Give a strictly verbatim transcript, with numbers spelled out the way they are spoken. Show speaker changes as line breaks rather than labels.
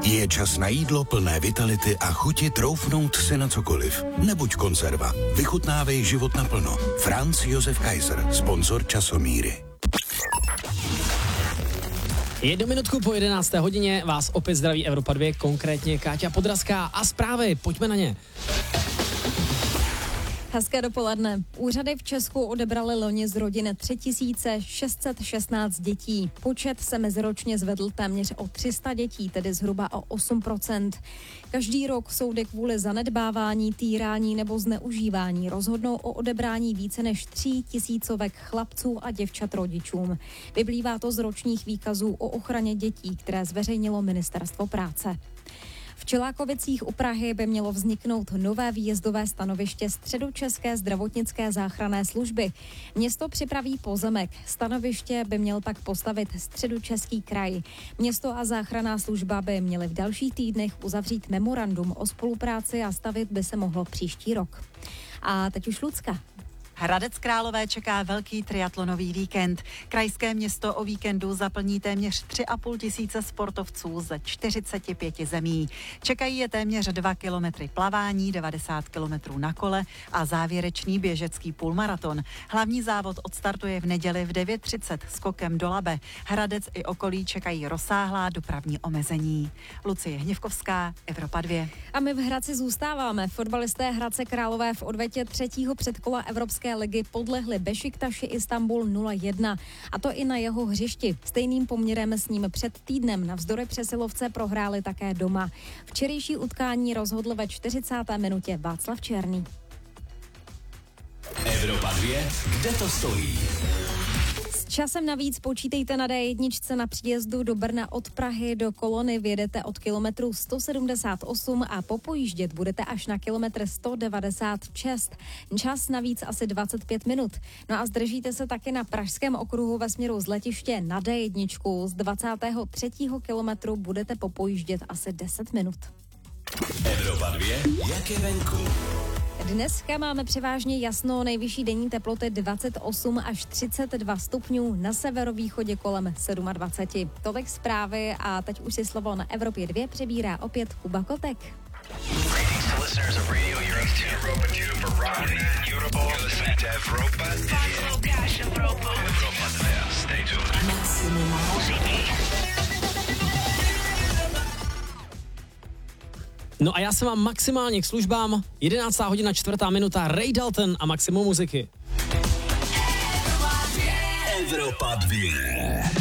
Je čas na jídlo plné vitality a chuti troufnout si na cokoliv. Nebuď konzerva. Vychutnávej život naplno. Franz Josef Kaiser, sponzor Časomíry.
Jednu minutku po jedenácté hodině vás opět zdraví Evropa dva, konkrétně Káťa Podrazká a zprávy, pojďme na ně.
Hezké dopoledne. Úřady v Česku odebrali loni z rodin tři tisíce šest set šestnáct dětí. Počet se meziročně zvedl téměř o tři sta dětí, tedy zhruba o osm procent. Každý rok soudy kvůli zanedbávání, týrání nebo zneužívání rozhodnou o odebrání více než tří tisícovek chlapců a děvčat rodičům. Vyplývá to z ročních výkazů o ochraně dětí, které zveřejnilo Ministerstvo práce. V Čelákovicích u Prahy by mělo vzniknout nové výjezdové stanoviště Středočeské zdravotnické záchranné služby. Město připraví pozemek. Stanoviště by měl pak postavit Středočeský kraj. Město a záchranná služba by měly v dalších týdnech uzavřít memorandum o spolupráci a stavit by se mohlo příští rok. A teď už Lucka.
Hradec Králové čeká velký triatlonový víkend. Krajské město o víkendu zaplní téměř tři a půl tisíce sportovců ze čtyřiceti pěti zemí. Čekají je téměř dva kilometry plavání, devadesát kilometrů na kole a závěrečný běžecký půlmaraton. Hlavní závod odstartuje v neděli v devět třicet skokem do Labe. Hradec i okolí čekají rozsáhlá dopravní omezení. Lucie Hněvkovská, Evropa dva.
A my v Hradci zůstáváme. Fotbalisté Hradce Králové v odvetě třetího předkola Evropské ligy podlehli Bešiktaši Istanbul nula jedna. A to i na jeho hřišti. Stejným poměrem s ním před týdnem navzdory přesilovce prohráli také doma. Včerejší utkání rozhodl ve čtyřicáté minutě Václav Černý.
Evropa dva, kde to stojí?
Časem navíc počítejte na dé jedna na příjezdu do Brna od Prahy do Kolony, vyjedete od kilometru sto sedmdesát osm a popojíždět budete až na kilometr sto devadesát šest. Čas navíc asi dvacet pět minut. No a zdržíte se taky na pražském okruhu ve směru z letiště na dé jedna. Z dvacátého třetího kilometru budete popojíždět asi deset minut.
Evropa dva, jak je venku?
Dneska máme převážně jasno, nejvyšší denní teploty dvacet osm až třicet dva stupňů, na severovýchodě kolem dvacet sedm. Tolik zprávy a teď už si slovo na Evropě dva přebírá opět Kuba Kotek.
No a já se mám maximálně k službám. jedenáctá hodina, čtvrtá minuta, Ray Dalton a maximum muziky.
Evropa dva.